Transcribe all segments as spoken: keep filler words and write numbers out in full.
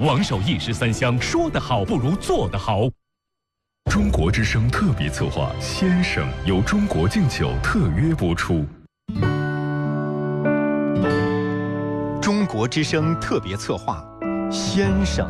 王守义十三香，说得好不如做得好。 中国之声特别策划《先生》由中国敬酒特约播出。 中国之声特别策划《先生》。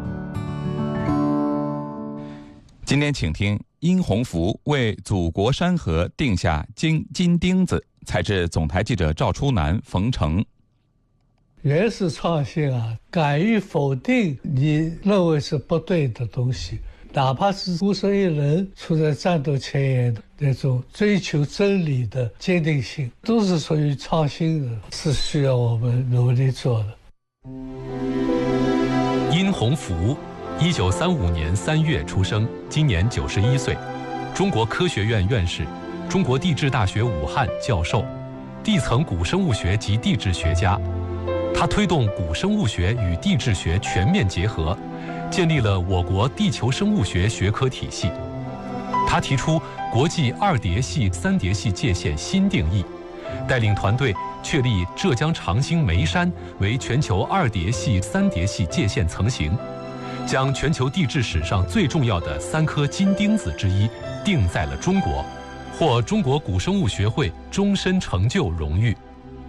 今天请听殷洪福为祖国山河定下金金钉子，采自总台记者赵初南、冯成。 原始创新啊，敢于否定你认为是不对的东西，哪怕是孤身一人处在战斗前沿的那种追求真理的坚定性，都是属于创新的，是需要我们努力做的。 殷洪福一九三五年三月出生，今年九十一岁，中国科学院院士，中国地质大学武汉教授，地层古生物学及地质学家。他推动古生物学与地质学全面结合，建立了我国地球生物学学科体系。他提出国际二叠系、三叠系界限新定义，带领团队确立浙江长兴眉山为全球二叠系、三叠系界限层型，将全球地质史上最重要的三颗金钉子之一定在了中国，获中国古生物学会终身成就荣誉。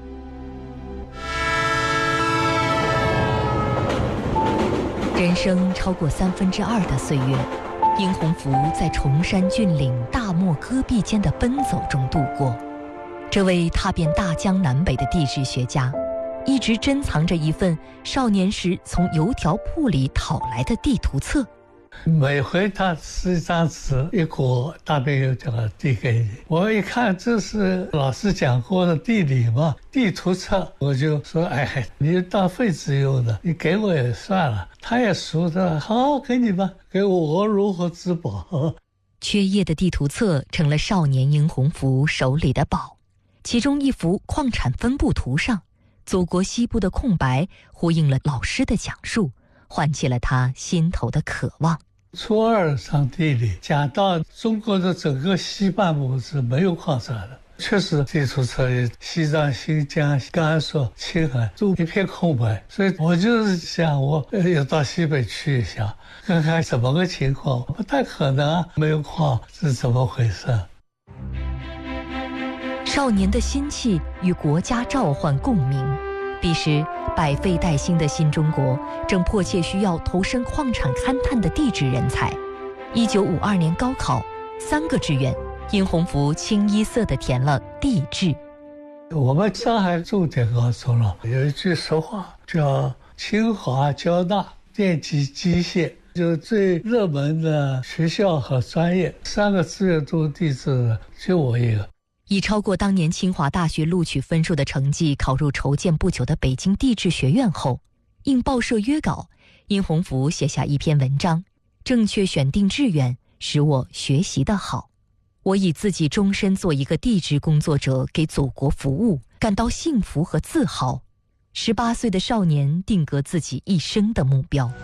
人生超过三分之二的岁月，殷洪福在崇山峻岭、大漠戈壁间的奔走中度过。这位踏遍大江南北的地质学家，一直珍藏着一份少年时从邮条铺里讨来的地图册。 每回他是一张纸一裹，大便邮就要递给你。我一看这是老师讲过的地理嘛，地图册，我就说哎，你当废纸用的，你给我也算了。他也熟的，好，给你吧，给我我如何自保？ 缺页的地图册成了少年殷洪福手里的宝，其中一幅矿产分布图上，祖国西部的空白呼应了老师的讲述，唤起了他心头的渴望。 初二上地理讲到中国的整个西半部是没有矿产的，确实地图册里西藏、新疆、甘肃、青海都一片空白，所以我就是想我要到西北去一下，看看怎么个情况。不太可能啊，没有矿是怎么回事？ 少年的心气与国家召唤共鸣。彼时百废待兴的新中国正迫切需要投身矿产勘探的地质人才。一九五二年高考三个志愿，殷洪福清一色地填了地质。 我们上海重点高中了，有一句俗话叫清华交大电机机械，就是最热门的学校和专业，三个志愿都地质的，就我一个。 以超过当年清华大学录取分数的成绩考入筹建不久的北京地质学院后，应报社约稿，殷洪福写下一篇文章：正确选定志愿，使我学习得好。我以自己终身做一个地质工作者，给祖国服务，感到幸福和自豪。十八岁的少年定格自己一生的目标。